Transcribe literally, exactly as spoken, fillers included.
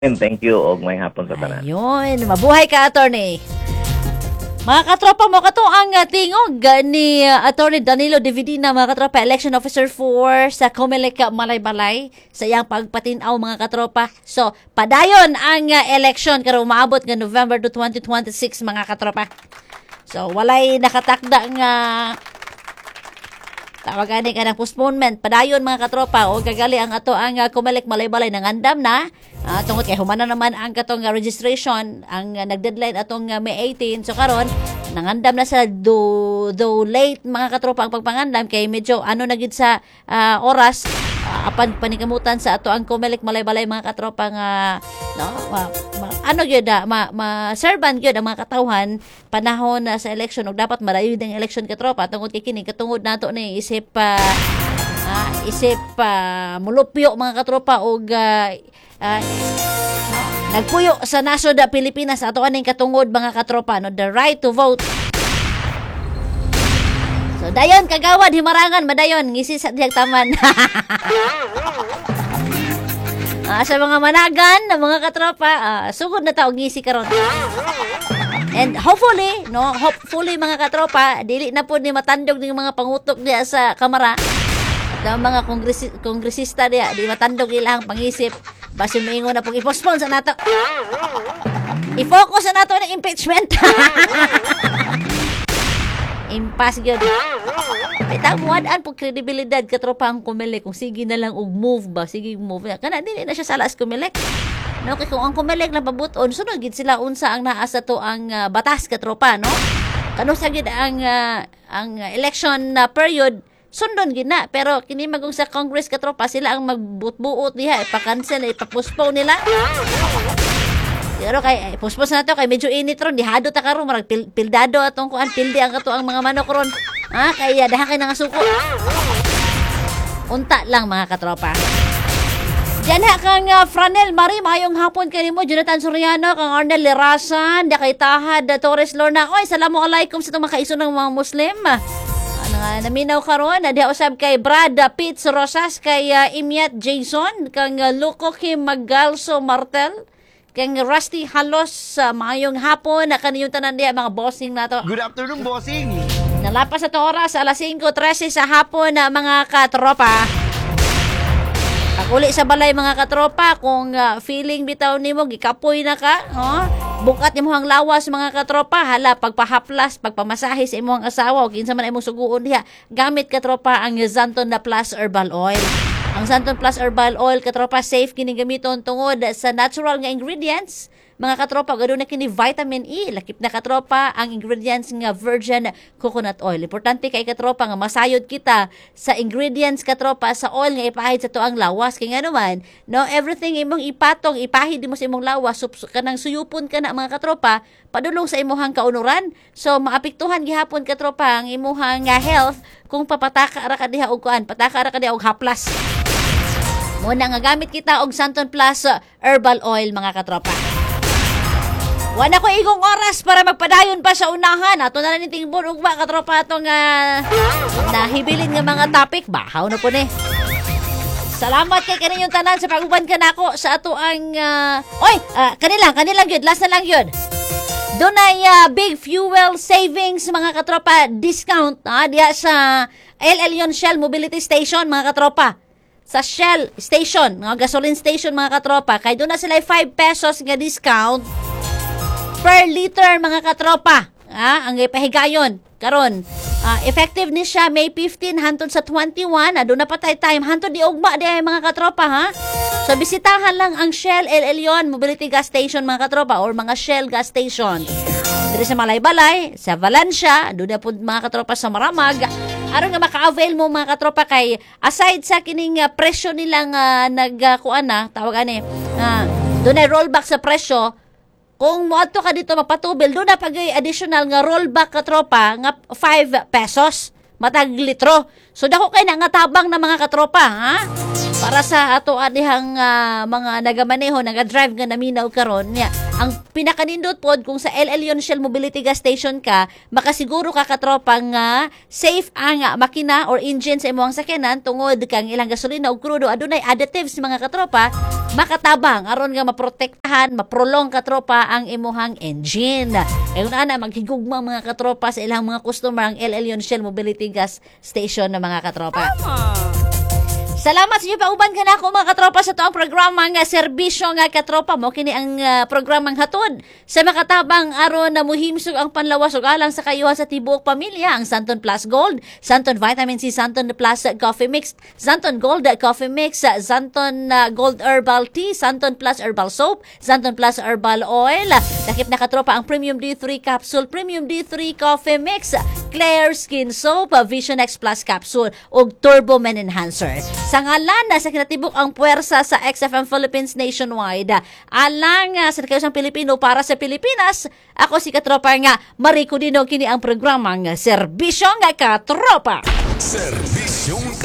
And thank you og may hapon sa tanan. Ayun, mabuhay ka, attorney. Mga katropa mo, kato ang uh, tingog uh, ni uh, Attorney Danilo Dividina, mga katropa, election officer for sa Comelec Malaybalay, sa iyang pagpatinaw, mga katropa. So, padayon ang uh, election karong maabot nga November twenty twenty-six, mga katropa. So, walay nakatakda nga tawagan ka ng postponement. Padayon, mga katropa, o gagali ang ato ang uh, Comelec Malaybalay nang andam na. Uh, tungod kay humana naman ang katong uh, registration, ang uh, nag-deadline atong uh, May eighteen. So karon nangandam na sa do, do late, mga katropa, ang pagpangandam kay medyo ano na gid sa uh, oras uh, apan panikamutan sa ato ang Comelec Malaybalay, mga katropa nga no uh, ma, ano gyud uh, ma, ma serban gyud ang mga katawhan panahon uh, sa election ug dapat marayo ang election, katropa, tungod kay kini katungod nato ni isip pa uh, uh, isip pa uh, mulupyo, mga katropa, og uh, Uh, nagpuyo sa nasod da Pilipinas ato aning katungod, mga katropa, no, the right to vote. So dayon kagawad himarangan madayon ngisi sa diyag taman. uh, sa mga managan na mga katropa, uh, sugod na taog ngisi karon. And hopefully, no, hopefully, mga katropa, dili na po ni matandog ning mga pangutok diya sa kamara. Ang mga kongresi- kongresista diya, di matandog ilang pangisip. Basta maingon na pong i-postpone sa nato. I-focus sa nato ng impeachment. Impas yun. Itamuadaan po kredibilidad, katropa, ang Comelec. Kung sige na lang og move ba, sige move. Kana din na siya salas Comelec. No, kaya kung ang Comelec na pabuton, sunod gid sila unsa ang naasa to ang uh, batas, katropa, no? Kano sa gid ang uh, ang election uh, period sundon gina, pero kini magong sa Congress, katropa, sila ang magbuot-buot diha, ipa-cancel, ipa-postpone nila. Pero kay postpone na to kay medyo init ron, dihado ta karon marag pil, pildado atong kuan, pildi ang ato ang mga manok ron. Ha, kaya daha kay nga suko. Unta lang, mga katropa. Diyan ha kang uh, Franel Mari, mayong hapon kay mo, Jonathan Soriano, kang Arnel Lirasan, da kay Tahad, da Torres Lorna. Oy, assalamualaikum sa itong makaiso ng mga Muslim. Uh, naminaw karon na diha usab kay Brad uh, Pitts Rosas, kay uh, Imiat Jason, kang uh, Luco Kim Magalso Martel, kang Rusty Halos, uh, mayong hapon na kaniyong tanan diha, mga bossing nato. Good afternoon, bossing. Nalapas sa oras alas singko trese sa hapon na, mga katropa. Paguli sa balay, mga katropa, kung uh, feeling bitaw nimo gikapoy na ka, oh, bukat nimo ang lawas, mga katropa, hala pagpahaplas, pagpamasahe sa imong asawa o kinsa man imong suguon diha, gamit, katropa, ang Zanton na Plus Herbal Oil. Ang Zanton Plus Herbal Oil, katropa, safe kini gamiton tungod sa natural nga ingredients. Mga katropa, gado na kini vitamin E. Lakip na, katropa, ang ingredients nga virgin coconut oil. Importante kay, katropa, nga masayod kita sa ingredients, katropa, sa oil nga ipahid sa tuang lawas. Kaya nga naman, no, everything imong ipatong, ipahid mo sa imong lawas, sup, kanang suyupon ka na, mga katropa, padulong sa imuhang kaunuran. So, maapektuhan gihapon, katropa, ang imuhang uh, health kung papataka ra ka diha og kuan, pataka ra ka diha og haplas. Muna nga gamit kita og Zanton Plus Herbal Oil, mga katropa. Wala ko igong oras para magpadayon pa sa unahan. Ato na lang iting bunugba, katropa, itong uh, nahibilin nga mga topic. Bahaw na po ni. Salamat kay kaninyong tanan sa pag-uban ka na ako sa ato ang... Uh, oy, uh, kanilang, kanilang yun. Last na lang yun. Doon ay uh, big fuel savings, mga katropa, discount uh, diya sa L L Yon Shell Mobility Station, mga katropa. Sa Shell Station, mga gasoline station, mga katropa. Kaya doon na sila five pesos nga discount per liter, mga katropa. Ah, ang ipahigayon karon. Ah, effective ni siya May fifteen hantod sa twenty-one. Ado na patay time hantod di ugma di ay, mga katropa, ha. So bisitahan lang ang Shell L L Yon Mobility Gas Station, mga katropa, or mga Shell gas station. Diri sa Malaybalay, sa Valencia, do na pud, mga katropa, sa Maramag. Aron nga maka-avail mo, mga katropa, kay aside sa kining uh, presyo nilang uh, nagkuan uh, na, tawag ani, uh, do na rollback sa presyo. Kung moadto ka dito magpatubil, doon na pag additional nga rollback, katropa, nga five pesos matag litro. So dako kay na nga tabang na, mga katropa, ha? Para sa ato adihang uh, mga nagamaneho, naga-drive nga naminaw karon niya. Ang pinakanindot pod kung sa L L Yon Shell Mobility Gas Station ka, makasiguro ka katropa nga safe ang uh, makina or engine sa imong sakyanan tungod kang ilang gasolina ug krudo adunay additives mga katropa, makatabang aron nga maprotektahan, maprolong katropa ang imuhang engine. Kaya ana maghigugma mga katropa sa ilang mga customer ang L L Yon Shell Mobility Gas Station na mga katropa. Salamat sa inyo pauban ka na ako mga katropa sa toang programa nga serbisyo nga katropa mo. Kini ang uh, programang hatod sa makatabang aron na muhimsog ang panlawas ug alang sa kayuhan sa tibuok pamilya. Ang Santon Plus Gold, Santon Vitamin C, Santon Plus Coffee Mix, Santon Gold Coffee Mix, Santon uh, Gold Herbal Tea, Santon Plus Herbal Soap, Santon Plus Herbal Oil. Dakip na katropa ang Premium D three Capsule, Premium D three Coffee Mix, Clear Skin Soap, Vision X Plus Capsule ug Turbo Men Enhancer. Sa ngalan na sa kinatibok ang puwersa sa X F M Philippines nationwide, alang uh, sa nakayosang Pilipino para sa Pilipinas, ako si katropa nga Marico Dinog, kini ang programang Serbisyo nga Katropa. Serbisyo